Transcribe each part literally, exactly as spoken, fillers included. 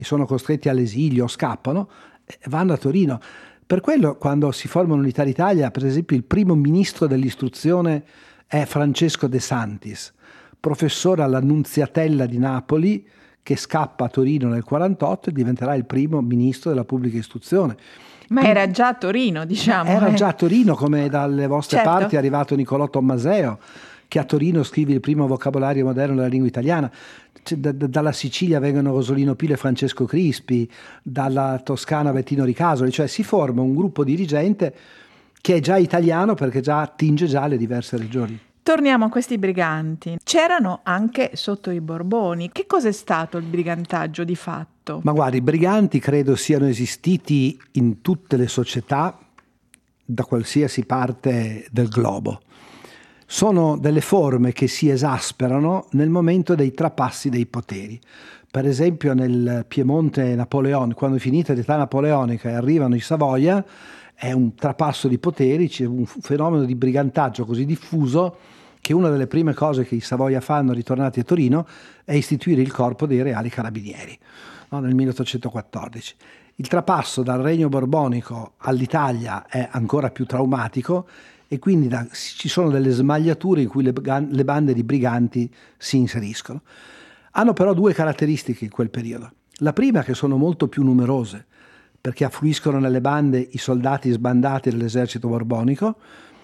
e sono costretti all'esilio, scappano, eh, vanno a Torino. Per quello, quando si forma l'Unità d'Italia, per esempio, il primo ministro dell'istruzione è Francesco De Santis, professore all'Annunziatella di Napoli, che scappa a Torino nel quarantotto e diventerà il primo ministro della pubblica istruzione. Ma era già a Torino, diciamo. Era eh. già a Torino, come dalle vostre Certo. parti è arrivato Niccolò Tommaseo, che a Torino scrive il primo vocabolario moderno della lingua italiana. Cioè, da, da, dalla Sicilia vengono Rosolino Pilo e Francesco Crispi, dalla Toscana Bettino Ricasoli, cioè si forma un gruppo dirigente che è già italiano perché già attinge già le diverse regioni. Torniamo a questi briganti. C'erano anche sotto i Borboni. Che cos'è stato il brigantaggio di fatto? Ma guardi, i briganti credo siano esistiti in tutte le società da qualsiasi parte del globo. Sono delle forme che si esasperano nel momento dei trapassi dei poteri. Per esempio nel Piemonte napoleonico, quando è finita l'età napoleonica e arrivano i Savoia, è un trapasso di poteri, c'è un fenomeno di brigantaggio così diffuso che una delle prime cose che i Savoia fanno ritornati a Torino è istituire il corpo dei Reali Carabinieri, no, nel milleottocentoquattordici. Il trapasso dal Regno Borbonico all'Italia è ancora più traumatico e quindi da, ci sono delle smagliature in cui le, le bande di briganti si inseriscono. Hanno però due caratteristiche in quel periodo. La prima è che sono molto più numerose, perché affluiscono nelle bande i soldati sbandati dell'esercito borbonico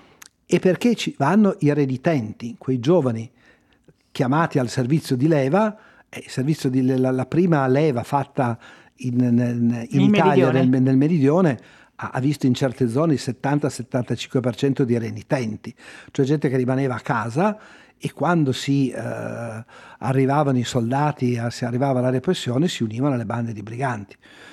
e perché ci vanno i renitenti, quei giovani chiamati al servizio di leva, eh, servizio di, la, la prima leva fatta in, in, in Italia meridione. Nel, nel meridione ha, ha visto in certe zone il settanta settantacinque per cento di renitenti, cioè gente che rimaneva a casa e quando si eh, arrivavano i soldati, si arrivava alla repressione, si univano alle bande di briganti.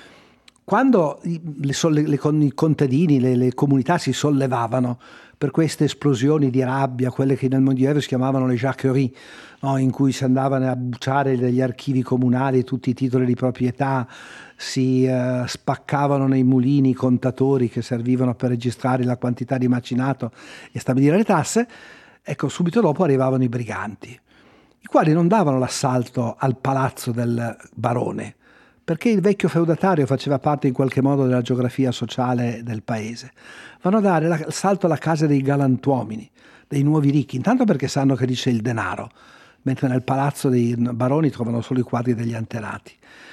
Quando i, le, le, le, i contadini, le, le comunità si sollevavano per queste esplosioni di rabbia, quelle che nel Medioevo si chiamavano le jacqueries, no? In cui si andavano a bucciare dagli archivi comunali tutti i titoli di proprietà, si eh, spaccavano nei mulini i contatori che servivano per registrare la quantità di macinato e stabilire le tasse, ecco, subito dopo arrivavano i briganti, i quali non davano l'assalto al palazzo del barone, perché il vecchio feudatario faceva parte in qualche modo della geografia sociale del paese. Vanno a dare l'assalto alla casa dei galantuomini, dei nuovi ricchi, intanto perché sanno che lì c'è il denaro, mentre nel palazzo dei baroni trovano solo i quadri degli antenati.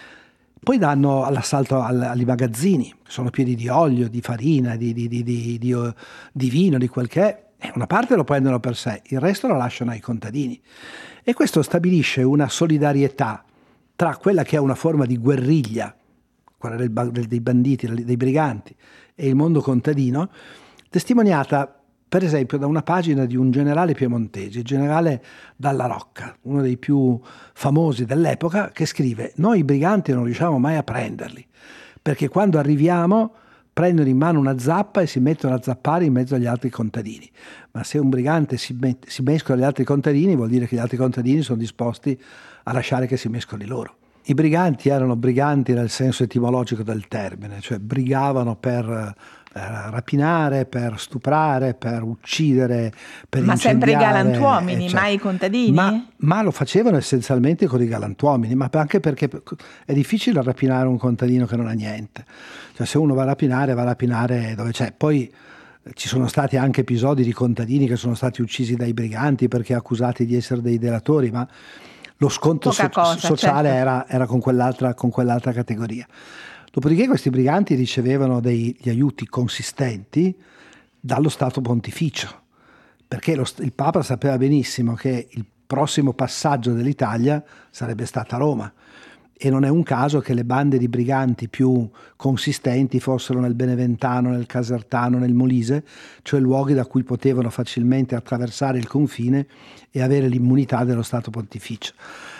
Poi danno l'assalto ai magazzini, che sono pieni di olio, di farina, di, di, di, di, di, di vino, di quel che è. E una parte lo prendono per sé, il resto lo lasciano ai contadini. E questo stabilisce una solidarietà tra quella che è una forma di guerriglia, quella del, del, dei banditi, dei briganti, e il mondo contadino, testimoniata per esempio da una pagina di un generale piemontese, il generale Dalla Rocca, uno dei più famosi dell'epoca, che scrive: noi i briganti non riusciamo mai a prenderli, perché quando arriviamo prendono in mano una zappa e si mettono a zappare in mezzo agli altri contadini. Ma se un brigante si, met- si mescola agli altri contadini, vuol dire che gli altri contadini sono disposti a lasciare che si mescoli loro. I briganti erano briganti nel senso etimologico del termine, cioè brigavano per eh, rapinare, per stuprare, per uccidere, per ma incendiare. sempre i galantuomini, eccetera. mai i contadini? Ma, ma lo facevano essenzialmente con i galantuomini, ma anche perché è difficile rapinare un contadino che non ha niente. Cioè se uno va a rapinare, va a rapinare dove c'è. Poi ci sono stati anche episodi di contadini che sono stati uccisi dai briganti perché accusati di essere dei delatori, ma lo scontro so- cosa, sociale certo. era, era con, quell'altra, con quell'altra categoria. Dopodiché questi briganti ricevevano degli aiuti consistenti dallo Stato Pontificio, perché lo, il Papa sapeva benissimo che il prossimo passaggio dell'Italia sarebbe stata Roma, e non è un caso che le bande di briganti più consistenti fossero nel Beneventano, nel Casertano, nel Molise, cioè luoghi da cui potevano facilmente attraversare il confine e avere l'immunità dello Stato Pontificio.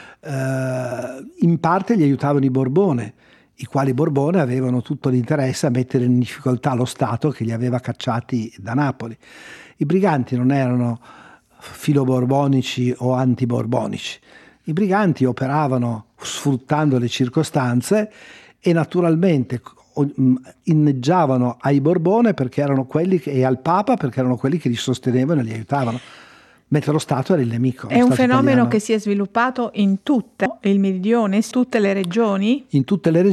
Eh, in parte gli aiutavano i Borbone, i quali Borbone avevano tutto l'interesse a mettere in difficoltà lo Stato che li aveva cacciati da Napoli. I briganti non erano filoborbonici o antiborbonici. I briganti operavano sfruttando le circostanze e naturalmente inneggiavano ai Borbone perché erano quelli che, e al Papa perché erano quelli che li sostenevano e li aiutavano. mentre lo Stato era il nemico. È un fenomeno italiano che si è sviluppato in tutto il meridione, in tutte le regioni? In tutte le regioni.